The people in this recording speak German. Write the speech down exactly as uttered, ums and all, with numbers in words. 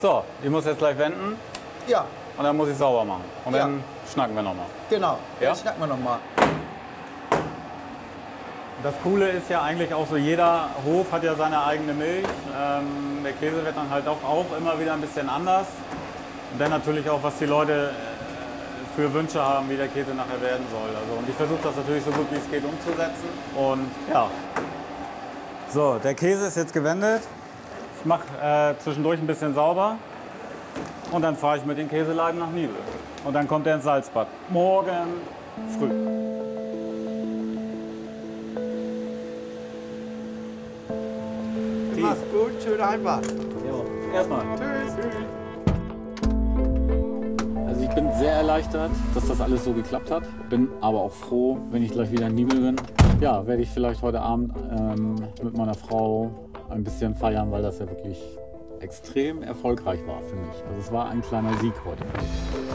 So, ich muss jetzt gleich wenden Ja, und dann muss ich sauber machen. Und Ja. dann schnacken wir nochmal. genau. Ja? Dann schnacken wir nochmal. Das Coole ist ja eigentlich auch so, jeder Hof hat ja seine eigene Milch. Ähm, der Käse wird dann halt auch, auch immer wieder ein bisschen anders. Und dann natürlich auch, was die Leute äh, für Wünsche haben, wie der Käse nachher werden soll. Also, und ich versuche das natürlich so gut wie es geht umzusetzen. Und ja. So, der Käse ist jetzt gewendet. Ich mache äh, zwischendurch ein bisschen sauber. Und dann fahre ich mit den Käseleiben nach Nibel. Und dann kommt er ins Salzbad. Morgen früh. Mach's gut, schön einfach. Ja, erstmal. Tschüss. Also ich bin sehr erleichtert, dass das alles so geklappt hat. Bin aber auch froh, wenn ich gleich wieder in Nibel bin. Ja, werde ich vielleicht heute Abend ähm, mit meiner Frau ein bisschen feiern, weil das ja wirklich extrem erfolgreich war für mich. Also es war ein kleiner Sieg heute.